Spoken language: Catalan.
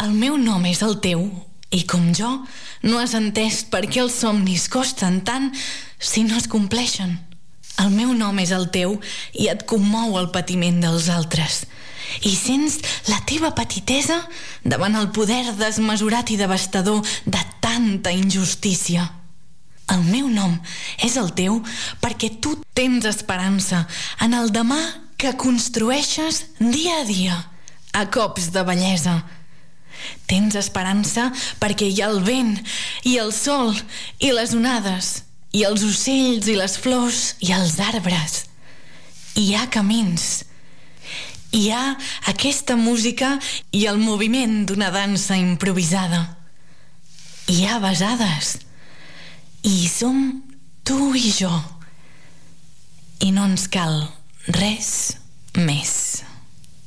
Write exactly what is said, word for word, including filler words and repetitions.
El meu nom és el teu, i com jo, no has entès per què els somnis costen tant si no es compleixen. El meu nom és el teu i et commou el patiment dels altres. I sents la teva petitesa davant el poder desmesurat i devastador de tanta injustícia. El meu nom és el teu perquè tu tens esperança en el demà que construeixes dia a dia, a cops de bellesa. Tens esperança perquè hi ha el vent i el sol i les onades i els ocells i les flors i els arbres. Hi ha camins. Hi ha aquesta música i el moviment d'una dansa improvisada. Hi ha besades. I som tu i jo. I no ens cal res més.